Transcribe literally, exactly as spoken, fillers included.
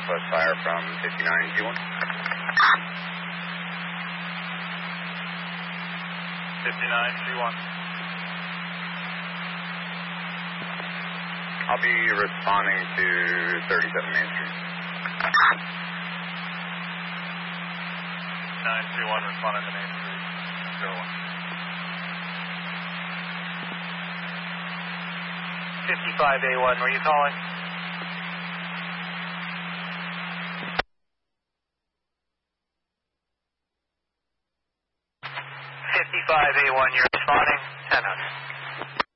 Southwest fire from fifty-nine G one. fifty-nine G one. I'll be responding to thirty-seven Main Street. nine G one responding to Main Street. zero one. fifty-five A one, were you calling? fifty-five A one, you're responding?